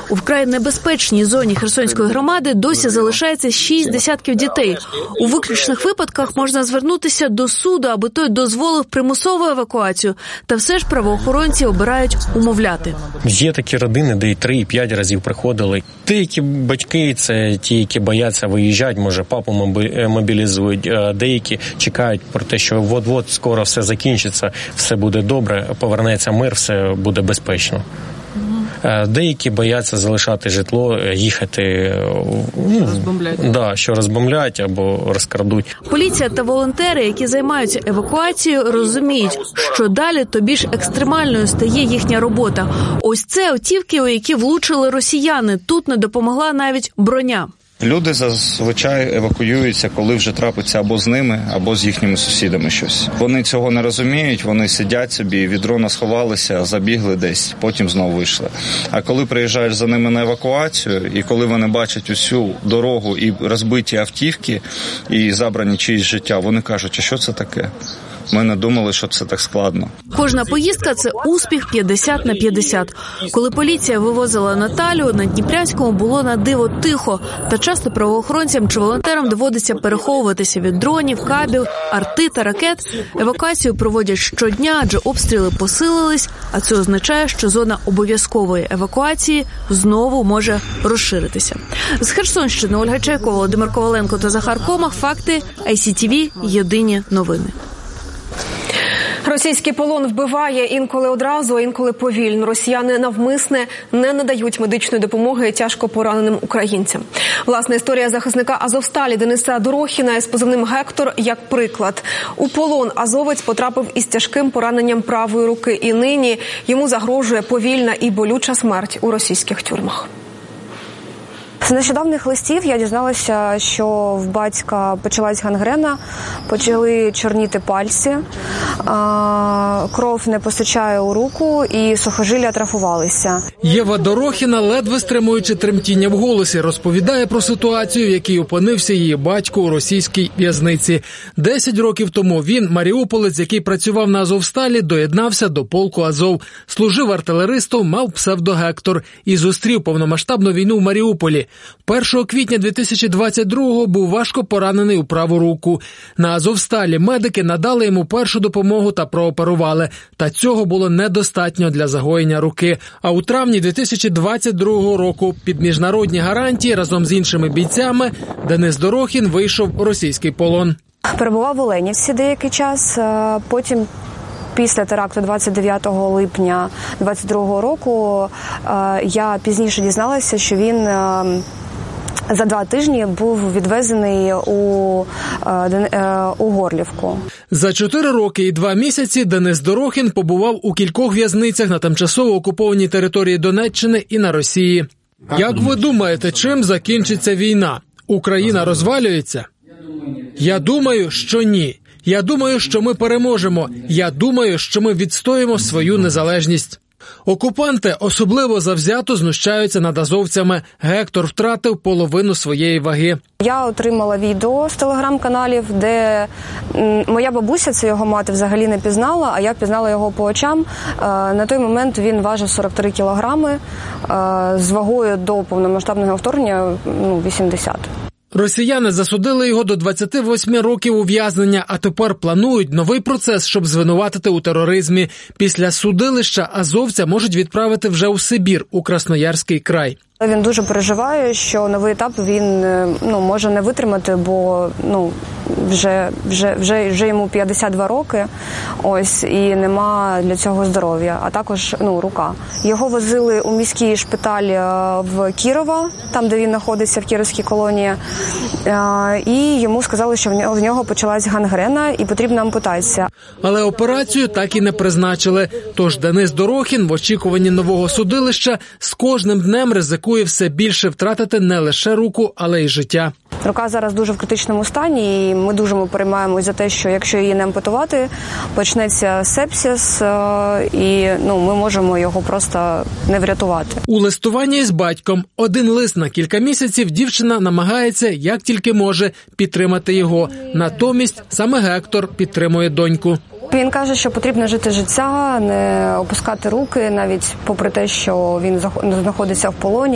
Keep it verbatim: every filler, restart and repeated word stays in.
У вкрай небезпечній зоні Херсонської громади досі залишається шість десятків дітей. У виключних випадках можна звернутися до суду, аби той дозволив примусову евакуацію. Та все ж правоохоронці обирають умовляти. Є такі родини, де і три, і п'ять разів приходили. Деякі батьки – це ті, які бояться виїжджати, може папу мобілізують. Деякі чекають про те, що от-от скоро все закінчиться, все буде добре, повернеться мир, все буде безпечно. Деякі бояться залишати житло, їхати, ну, да, що розбомблять або розкрадуть. Поліція та волонтери, які займаються евакуацією, розуміють, що далі то більш екстремальною стає їхня робота. Ось це автівки, у які влучили росіяни. Тут не допомогла навіть броня. Люди зазвичай евакуюються, коли вже трапиться або з ними, або з їхніми сусідами щось. Вони цього не розуміють, вони сидять собі, від дрона сховалися, забігли десь, потім знову вийшли. А коли приїжджаєш за ними на евакуацію, і коли вони бачать усю дорогу і розбиті автівки, і забрані чиїсь життя, вони кажуть, а що це таке? Ми не думали, що це так складно. Кожна поїздка – це успіх п'ятдесят на п'ятдесят. Коли поліція вивозила Наталю, на Дніпрянському було на диво тихо. Та часто правоохоронцям чи волонтерам доводиться переховуватися від дронів, кабів, арти та ракет. Евакуацію проводять щодня, адже обстріли посилились, а це означає, що зона обов'язкової евакуації знову може розширитися. З Херсонщини Ольга Чайкова, Володимир Коваленко та Захар Комах. Факти. ай сі ті ві. Єдині новини. Російський полон вбиває інколи одразу, а інколи повільно. Росіяни навмисне не надають медичної допомоги тяжко пораненим українцям. Власна історія захисника Азовсталі Дениса Дорохіна із позивним «Гектор» як приклад. У полон азовець потрапив із тяжким пораненням правої руки. І нині йому загрожує повільна і болюча смерть у російських тюрмах. З нещодавних листів я дізналася, що в батька почалась гангрена, почали чорніти пальці, кров не постачає у руку і сухожилля атрофувалися. Єва Дорохіна, ледве стримуючи тремтіння в голосі, розповідає про ситуацію, в якій опинився її батько у російській в'язниці. Десять років тому він, маріуполець, який працював на Азовсталі, доєднався до полку Азов. Служив артилеристом, мав псевдо «Гектор» і зустрів повномасштабну війну в Маріуполі. першого квітня дві тисячі двадцять другого був важко поранений у праву руку. На Азовсталі медики надали йому першу допомогу та прооперували. Та цього було недостатньо для загоєння руки. А у травні дві тисячі двадцять другого року під міжнародні гарантії разом з іншими бійцями Денис Дорохін вийшов у російський полон. Перебував в Оленівці деякий час, потім після теракту двадцять дев'ятого липня двадцять другого року я пізніше дізналася, що він за два тижні був відвезений у, у Горлівку. За чотири роки і два місяці Денис Дорохін побував у кількох в'язницях на тимчасово окупованій території Донеччини і на Росії. Як ви думаєте, чим закінчиться війна? Україна розвалюється? Я думаю, що ні. Я думаю, що ми переможемо. Я думаю, що ми відстоїмо свою незалежність. Окупанти особливо завзято знущаються над азовцями. Гектор втратив половину своєї ваги. Я отримала відео з телеграм-каналів, де моя бабуся, це його мати, взагалі не пізнала, а я пізнала його по очам. На той момент він важив сорок три кілограми, з вагою до повномасштабного вторгнення ну, вісімдесят. Росіяни засудили його до двадцяти восьми років ув'язнення, а тепер планують новий процес, щоб звинуватити у тероризмі. Після судилища азовця можуть відправити вже у Сибір, у Красноярський край. Він дуже переживає, що новий етап він ну, може не витримати, бо ну, вже, вже, вже, вже йому п'ятдесят два роки, ось, і нема для цього здоров'я, а також ну, рука. Його возили у міський шпиталь в Кірова, там, де він знаходиться, в Кіровській колонії, і йому сказали, що в нього почалась гангрена і потрібна ампутація. Але операцію так і не призначили. Тож Денис Дорохін в очікуванні нового судилища з кожним днем ризикує все більше втратити не лише руку, але й життя. Рука зараз дуже в критичному стані, і ми дуже переймаємось за те, що якщо її не ампутувати, почнеться сепсис, і ну, ми можемо його просто не врятувати. У листуванні із батьком один лист на кілька місяців дівчина намагається, як тільки може, підтримати його. Натомість саме Гектор підтримує доньку. Він каже, що потрібно жити життя, не опускати руки, навіть попри те, що він знаходиться в полоні.